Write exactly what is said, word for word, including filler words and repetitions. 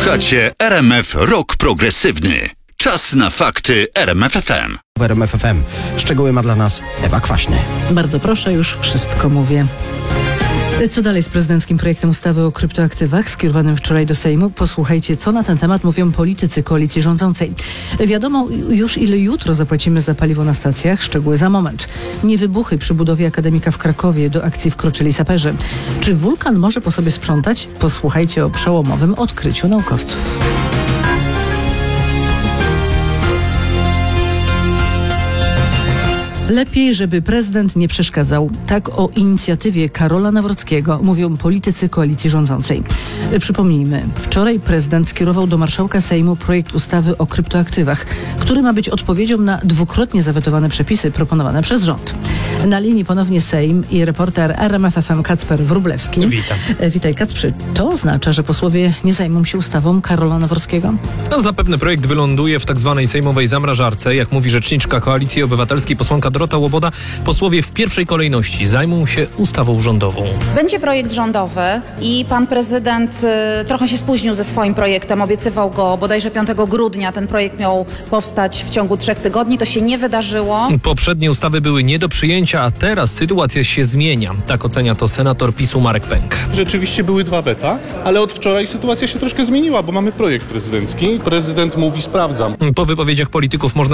Słuchacie R M F Rock Progresywny. Czas na fakty R M F F M. W R M F F M. Szczegóły ma dla nas Ewa Kwaśny. Bardzo proszę, już wszystko mówię. Co dalej z prezydenckim projektem ustawy o kryptoaktywach skierowanym wczoraj do Sejmu? Posłuchajcie, co na ten temat mówią politycy koalicji rządzącej. Wiadomo już, ile jutro zapłacimy za paliwo na stacjach. Szczegóły za moment. Nie wybuchy przy budowie Akademika w Krakowie. Do akcji wkroczyli saperzy. Czy wulkan może po sobie sprzątać? Posłuchajcie o przełomowym odkryciu naukowców. Lepiej, żeby prezydent nie przeszkadzał. Tak o inicjatywie Karola Nawrockiego mówią politycy koalicji rządzącej. Przypomnijmy, wczoraj prezydent skierował do marszałka Sejmu projekt ustawy o kryptoaktywach, który ma być odpowiedzią na dwukrotnie zawetowane przepisy proponowane przez rząd. Na linii ponownie Sejm i reporter R M F F M Kacper Wróblewski. Witam. Witaj, Kacprze. To oznacza, że posłowie nie zajmą się ustawą Karola Nawrockiego? No, zapewne projekt wyląduje w tak zwanej sejmowej zamrażarce. Jak mówi rzeczniczka Koalicji Obywatelskiej posłanka Dorota Łoboda, posłowie w pierwszej kolejności zajmą się ustawą rządową. Będzie projekt rządowy i pan prezydent y, trochę się spóźnił ze swoim projektem. Obiecywał go bodajże piątego grudnia. Ten projekt miał powstać w ciągu trzech tygodni. To się nie wydarzyło. Poprzednie ustawy były nie do przyjęcia, a teraz sytuacja się zmienia. Tak ocenia to senator PiSu Marek Pęk. Rzeczywiście były dwa weta, ale od wczoraj sytuacja się troszkę zmieniła, bo mamy projekt prezydencki. Prezydent mówi: sprawdzam. Po wypowiedziach polityków można